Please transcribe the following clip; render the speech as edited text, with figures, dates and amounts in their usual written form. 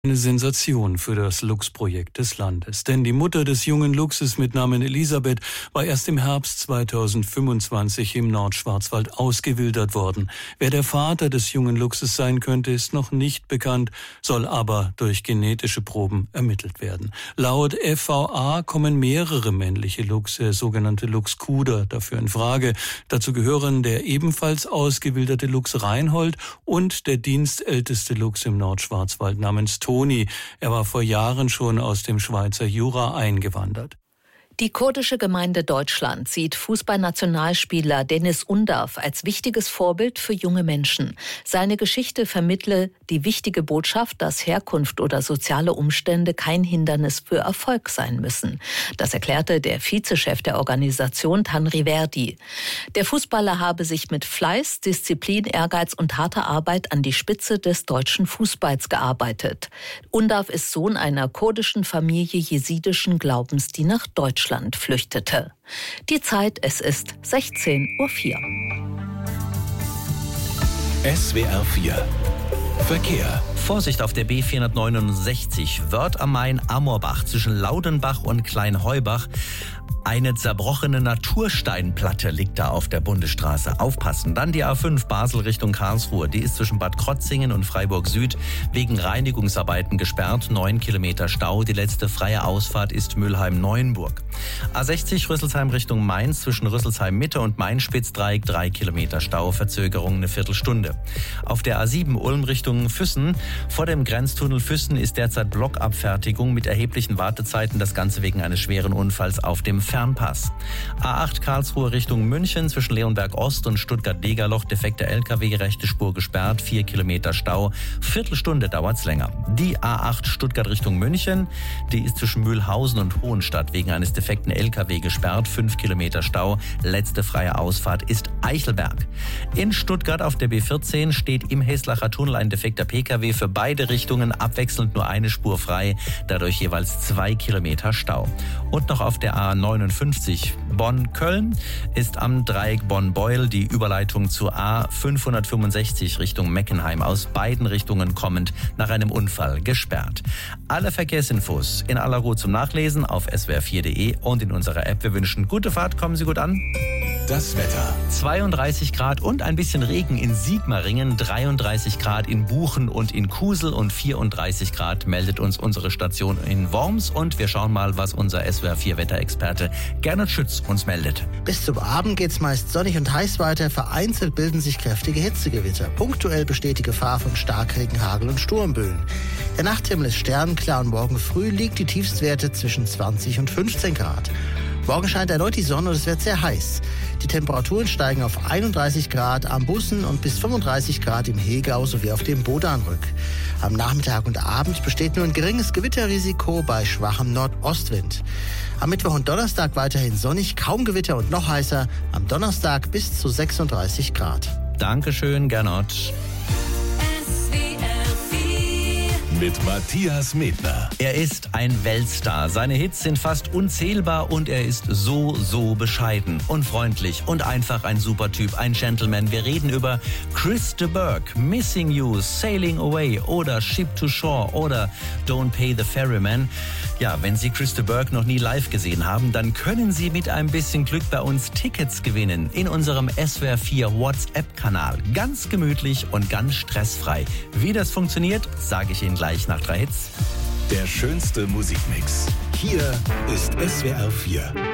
Eine Sensation für das Lux-Projekt des Landes. Denn die Mutter des jungen Luchses mit Namen Elisabeth war erst im Herbst 2025 im Nordschwarzwald ausgewildert worden. Wer der Vater des jungen Luchses sein könnte, ist noch nicht bekannt, soll aber durch genetische Proben ermittelt werden. Laut FVA kommen mehrere männliche Luchse, sogenannte Luchskuder, dafür in Frage. Dazu gehören der ebenfalls ausgewilderte Luchs Reinhold und der dienstälteste Luchs im Nordschwarzwald namens Toni. Er war vor Jahren schon aus dem Schweizer Jura eingewandert. Die kurdische Gemeinde Deutschland sieht Fußballnationalspieler Deniz Undav als wichtiges Vorbild für junge Menschen. Seine Geschichte vermittle die wichtige Botschaft, dass Herkunft oder soziale Umstände kein Hindernis für Erfolg sein müssen. Das erklärte der Vizechef der Organisation Tanri Verdi. Der Fußballer habe sich mit Fleiß, Disziplin, Ehrgeiz und harter Arbeit an die Spitze des deutschen Fußballs gearbeitet. Undav ist Sohn einer kurdischen Familie jesidischen Glaubens, die nach Deutschland flüchtete. Die Zeit, es ist 16:04 Uhr. SWR 4 Verkehr. Vorsicht auf der B469 Wörth am Main, Amorbach zwischen Laudenbach und Kleinheubach. Eine zerbrochene Natursteinplatte liegt da auf der Bundesstraße. Aufpassen. Dann die A5 Basel Richtung Karlsruhe. Die ist zwischen Bad Krotzingen und Freiburg Süd wegen Reinigungsarbeiten gesperrt. 9 Kilometer Stau. Die letzte freie Ausfahrt ist Mülheim-Neuenburg. A60 Rüsselsheim Richtung Mainz zwischen Rüsselsheim Mitte und Main-Spitzdreieck 3 Kilometer Stau. Verzögerung eine Viertelstunde. Auf der A7 Ulm Richtung Füssen. Vor dem Grenztunnel Füssen ist derzeit Blockabfertigung mit erheblichen Wartezeiten. Das Ganze wegen eines schweren Unfalls auf dem Fernpass. A8 Karlsruhe Richtung München zwischen Leonberg Ost und Stuttgart-Degerloch defekte LKW, rechte Spur gesperrt, 4 Kilometer Stau. Viertelstunde dauert's länger. Die A8 Stuttgart Richtung München, die ist zwischen Mühlhausen und Hohenstadt wegen eines defekten LKW gesperrt, 5 Kilometer Stau. Letzte freie Ausfahrt ist Eichelberg. In Stuttgart auf der B14 steht im Heslacher Tunnel ein defekter PKW, für beide Richtungen abwechselnd nur eine Spur frei, dadurch jeweils 2 Kilometer Stau. Und noch auf der A59 Bonn-Köln ist am Dreieck Bonn-Beul die Überleitung zur A565 Richtung Meckenheim aus beiden Richtungen kommend nach einem Unfall gesperrt. Alle Verkehrsinfos in aller Ruhe zum Nachlesen auf swr4.de und in unserer App. Wir wünschen gute Fahrt, kommen Sie gut an. Das Wetter. 32 Grad und ein bisschen Regen in Sigmaringen, 33 Grad in Buchen und in Kusel und 34 Grad meldet uns unsere Station in Worms. Und wir schauen mal, was unser SWR4-Wetterexperte Gernot Schütz uns meldet. Bis zum Abend geht's meist sonnig und heiß weiter. Vereinzelt bilden sich kräftige Hitzegewitter. Punktuell besteht die Gefahr von Starkregen, Hagel und Sturmböen. Der Nachthimmel ist sternklar und morgen früh liegt die Tiefstwerte zwischen 20 und 15 Grad. Morgen scheint erneut die Sonne und es wird sehr heiß. Die Temperaturen steigen auf 31 Grad am Bussen und bis 35 Grad im Hegau sowie auf dem Bodanrück. Am Nachmittag und Abend besteht nur ein geringes Gewitterrisiko bei schwachem Nordostwind. Am Mittwoch und Donnerstag weiterhin sonnig, kaum Gewitter und noch heißer. Am Donnerstag bis zu 36 Grad. Dankeschön, Gernot. Mit Matthias Medner. Er ist ein Weltstar. Seine Hits sind fast unzählbar und er ist so bescheiden und freundlich und einfach ein super Typ, ein Gentleman. Wir reden über Chris de Burgh, Missing You, Sailing Away oder Ship to Shore oder Don't Pay the Ferryman. Ja, wenn Sie Chris de Burgh noch nie live gesehen haben, dann können Sie mit ein bisschen Glück bei uns Tickets gewinnen in unserem SWR4 WhatsApp-Kanal. Ganz gemütlich und ganz stressfrei. Wie das funktioniert, sage ich Ihnen gleich nach 3 Hits. Der schönste Musikmix. Hier ist SWR 4.